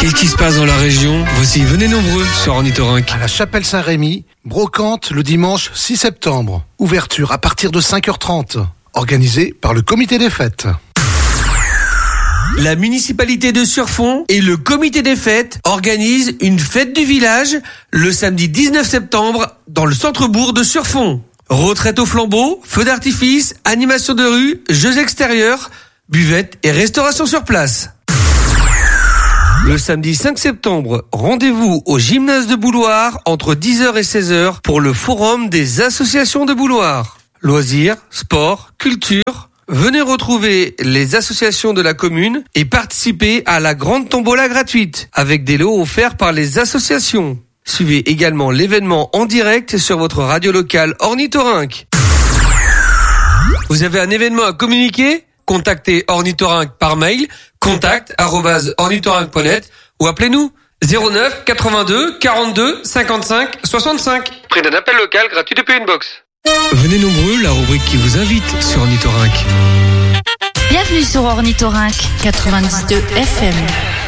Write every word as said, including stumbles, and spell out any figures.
Qu'est-ce qui se passe dans la région? Voici Venez nombreux sur Ornithorynque. À la chapelle Saint-Rémy, brocante le dimanche six septembre. Ouverture à partir de cinq heures trente. Organisé par le comité des fêtes. La municipalité de Surfonds et le comité des fêtes organisent une fête du village le samedi dix-neuf septembre dans le centre-bourg de Surfonds. Retraite au flambeau, feux d'artifice, animation de rue, jeux extérieurs, buvette et restauration sur place. Le samedi cinq septembre, rendez-vous au gymnase de Bouloire entre dix heures et seize heures pour le forum des associations de Bouloire. Loisirs, sport, culture. Venez retrouver les associations de la commune et participer à la grande tombola gratuite avec des lots offerts par les associations. Suivez également l'événement en direct sur votre radio locale Ornithorynque. Vous avez un événement à communiquer? Contactez Ornithorynque par mail contact arobase ornithorynque point net ou appelez-nous zéro neuf quatre-vingt-deux quarante-deux cinquante-cinq soixante-cinq. Prix d'un appel local gratuit depuis une box. Venez nombreux, la rubrique qui vous invite sur Ornithorynque. Bienvenue sur Ornithorynque quatre-vingt-dix-deux F M.